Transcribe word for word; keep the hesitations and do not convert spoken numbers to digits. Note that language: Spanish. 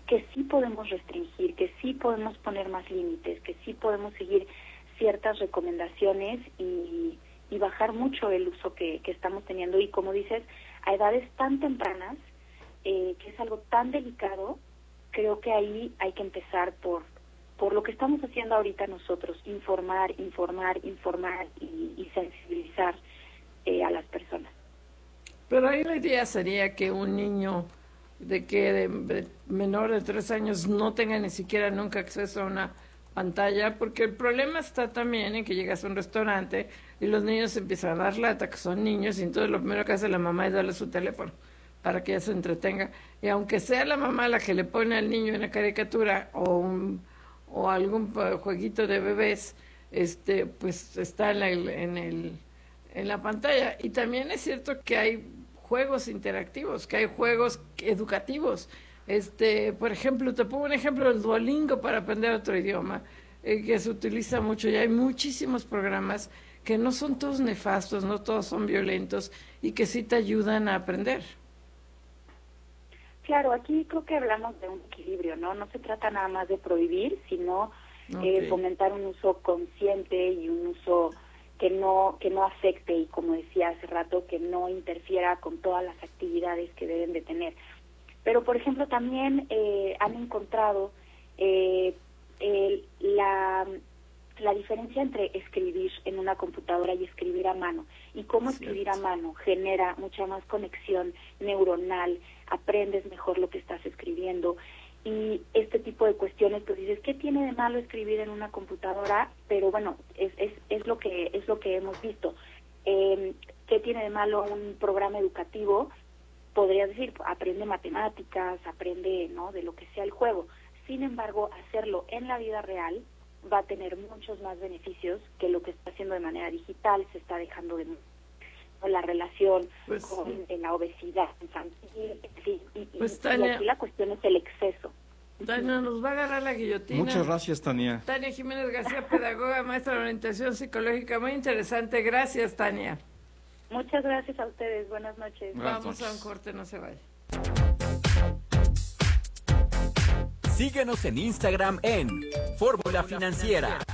que sí podemos restringir, que sí podemos poner más límites, que sí podemos seguir ciertas recomendaciones y, y bajar mucho el uso que, que estamos teniendo. Y como dices, a edades tan tempranas, eh, que es algo tan delicado, creo que ahí hay que empezar por, por lo que estamos haciendo ahorita nosotros, informar, informar, informar y, y sensibilizar eh, a las personas. Pero ahí la idea sería que un niño de que de, de menor de tres años no tenga ni siquiera nunca acceso a una pantalla, porque el problema está también en que llegas a un restaurante y los niños empiezan a dar lata, que son niños, y entonces lo primero que hace la mamá es darle su teléfono para que ella se entretenga. Y aunque sea la mamá la que le pone al niño una caricatura o un, o algún jueguito de bebés, este pues está en el, en el en la pantalla. Y también es cierto que hay juegos interactivos, que hay juegos educativos. Este, por ejemplo, te pongo un ejemplo del Duolingo para aprender otro idioma, eh, que se utiliza mucho, y hay muchísimos programas que no son todos nefastos, no todos son violentos, y que sí te ayudan a aprender. Claro, aquí creo que hablamos de un equilibrio, ¿no? No se trata nada más de prohibir, sino Okay. eh, fomentar un uso consciente y un uso que no que no afecte, y como decía hace rato, que no interfiera con todas las actividades que deben de tener. Pero, por ejemplo, también eh, han encontrado eh, el, la, la diferencia entre escribir en una computadora y escribir a mano, y cómo Cierto. escribir a mano genera mucha más conexión neuronal, aprendes mejor lo que estás escribiendo, y este tipo de cuestiones. Pues dices, ¿qué tiene de malo escribir en una computadora? Pero bueno, es es es lo que es lo que hemos visto. Eh, ¿Qué tiene de malo un programa educativo? Podría decir, aprende matemáticas, aprende, ¿no?, de lo que sea el juego. Sin embargo, hacerlo en la vida real va a tener muchos más beneficios que lo que está haciendo de manera digital. Se está dejando de la relación pues, con la obesidad infantil, en fin, y, pues, y, Tania, y aquí la cuestión es el exceso. Tania, nos va a agarrar la guillotina. Muchas gracias, Tania. Tania Jiménez García, pedagoga, maestra de orientación psicológica, muy interesante. Gracias, Tania. Muchas gracias a ustedes, buenas noches. Buenas Vamos noches. A un corte, no se vaya. Síguenos en Instagram en Fórmula Financiera.